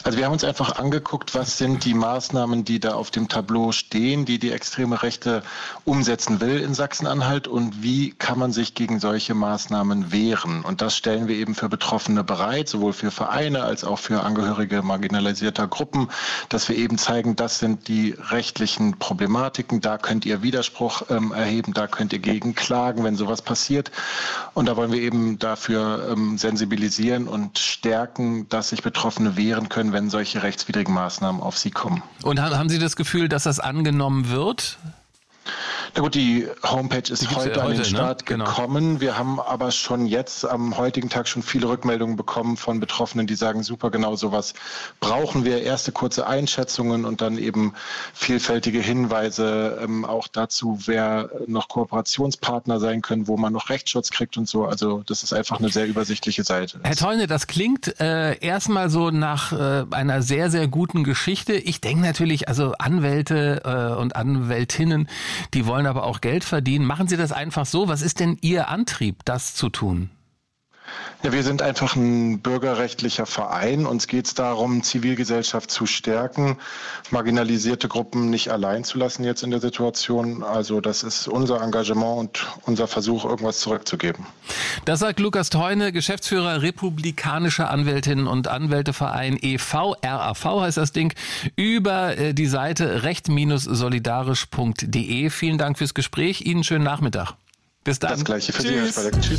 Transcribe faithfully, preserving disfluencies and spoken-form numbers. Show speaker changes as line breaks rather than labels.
Also wir haben uns einfach angeguckt, was sind die Maßnahmen, die da auf dem Tableau stehen, die die extreme Rechte umsetzen will in Sachsen-Anhalt und wie kann man sich gegen solche Maßnahmen wehren. Und das stellen wir eben für Betroffene bereit, sowohl für Vereine als auch für Angehörige marginalisierter Gruppen, dass wir eben zeigen, das sind die rechtlichen Problematiken, da könnt ihr Widerspruch ähm, erheben, da könnt ihr gegen klagen, wenn sowas passiert. Und da wollen wir eben dafür ähm, sensibilisieren und stärken, dass sich Betroffene wehren können, wenn solche rechtswidrigen Maßnahmen auf sie kommen.
Und haben Sie das Gefühl, dass das angenommen wird?
Na gut, die Homepage ist heute
ja
an den
heute,
Start
ne?
gekommen.
Genau.
Wir haben aber schon jetzt am heutigen Tag schon viele Rückmeldungen bekommen von Betroffenen, die sagen, super, genau sowas brauchen wir. Erste kurze Einschätzungen und dann eben vielfältige Hinweise ähm, auch dazu, wer noch Kooperationspartner sein können, wo man noch Rechtsschutz kriegt und so. Also das ist einfach eine sehr übersichtliche Seite.
Herr Theune, das klingt äh, erstmal so nach äh, einer sehr, sehr guten Geschichte. Ich denke natürlich, also Anwälte äh, und Anwältinnen, die wollen aber auch Geld verdienen. Machen Sie das einfach so. Was ist denn Ihr Antrieb, das zu tun?
Ja, wir sind einfach ein bürgerrechtlicher Verein. Uns geht es darum, Zivilgesellschaft zu stärken, marginalisierte Gruppen nicht allein zu lassen jetzt in der Situation. Also das ist unser Engagement und unser Versuch, irgendwas zurückzugeben.
Das sagt Lukas Theune, Geschäftsführer Republikanischer Anwältinnen und Anwälteverein e V, R A V heißt das Ding, über die Seite recht solidarisch punkt de. Vielen Dank fürs Gespräch. Ihnen schönen Nachmittag. Bis dann.
Das Gleiche für Sie, Herr Spalleck. Tschüss.